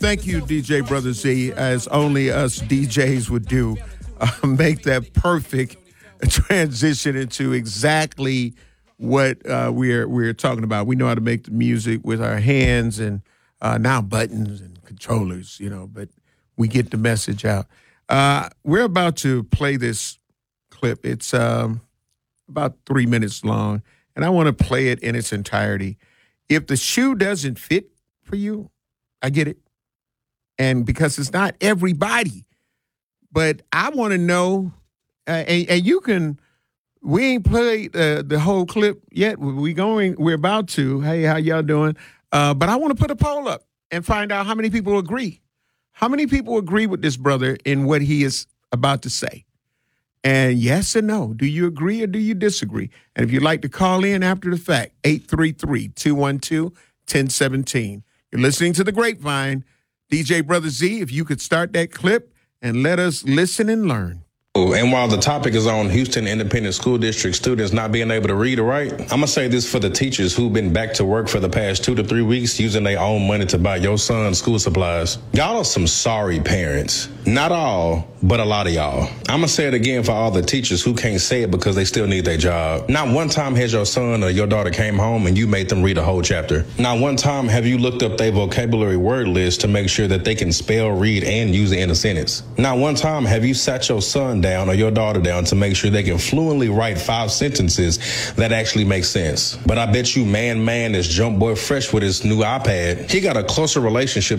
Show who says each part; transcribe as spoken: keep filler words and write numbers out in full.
Speaker 1: thank you, D J Brother Z, as only us D Js would do. Uh, make that perfect transition into exactly what uh, we're we're talking about. We know how to make the music with our hands and uh, now buttons and controllers, you know, but we get the message out. Uh, we're about to play this clip. It's um, about three minutes long, and I want to play it in its entirety. If the shoe doesn't fit for you, I get it. And because it's not everybody, but I want to know, uh, and, and you can, we ain't played uh, the whole clip yet. We going, we're about to. Hey, how y'all doing? Uh, but I want to put a poll up and find out how many people agree. How many people agree with this brother in what he is about to say? And yes or no, do you agree or do you disagree? And if you'd like to call in after the fact, eight three three, two one two, one zero one seven. You're listening to The Grapevine. D J Brother Z, if you could start that clip and let us listen and learn.
Speaker 2: And while the topic is on Houston Independent School District students not being able to read or write, I'm going to say this for the teachers who've been back to work for the past two to three weeks using their own money to buy your son's school supplies. Y'all are some sorry parents. Not all, but a lot of y'all. I'm going to say it again for all the teachers who can't say it because they still need their job. Not one time has your son or your daughter came home and you made them read a whole chapter. Not one time have you looked up their vocabulary word list to make sure that they can spell, read, and use it in a sentence. Not one time have you sat your son down or your daughter down to make sure they can fluently write five sentences that actually make sense. But I bet you man man is Jump Boy Fresh with his new iPad. He got a closer relationship